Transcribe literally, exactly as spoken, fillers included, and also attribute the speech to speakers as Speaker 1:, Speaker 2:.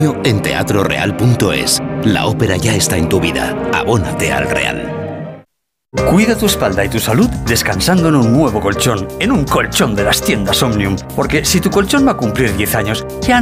Speaker 1: En teatro real punto es. La ópera ya está en tu vida. Abónate al Real.
Speaker 2: Cuida tu espalda y tu salud descansando en un nuevo colchón, en un colchón de las tiendas Omnium. Porque si tu colchón va a cumplir diez años, ya